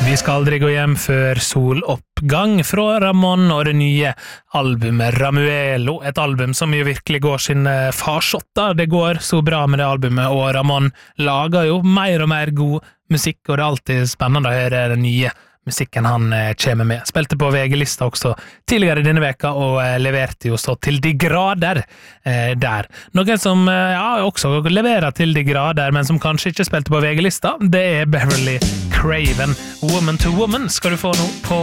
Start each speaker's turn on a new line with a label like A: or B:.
A: Vi skal aldri gå hjem før soloppgang fra Ramón og det nye albumet Ramuelo, et album som jo virkelig går sin farsott. Det går så bra med det albumet, og Ramón lager jo mer og mer god musikk, og det er alltid spennende å høre den nye musikken han kommer med. Spilte på VG-lista også tidligere denne veka, og leverte jo så til de grader der. Noen som også leverer til de grader, men som kanskje ikke spilte på VG-lista, det er Beverly Craven. Woman to Woman skal du få nå på